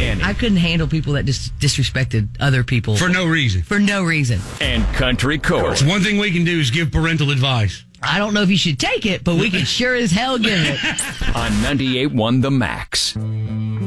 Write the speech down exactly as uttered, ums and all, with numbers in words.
Danny. I couldn't handle people that just disrespected other people. For no reason. For no reason. And Country Court. One thing we can do is give parental advice. I don't know if you should take it, but we can sure as hell give it. On ninety-eight point one The Max.